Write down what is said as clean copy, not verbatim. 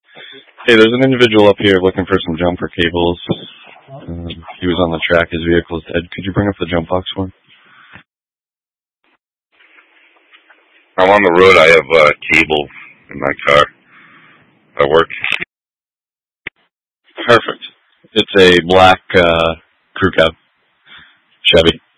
Hey, there's an individual up here looking for some jumper cables. He was on the track. His vehicle is dead. Could you bring up the jump box for him? I'm on the road. I have cable in my car. I work. Perfect. It's a black crew cab. Chevy.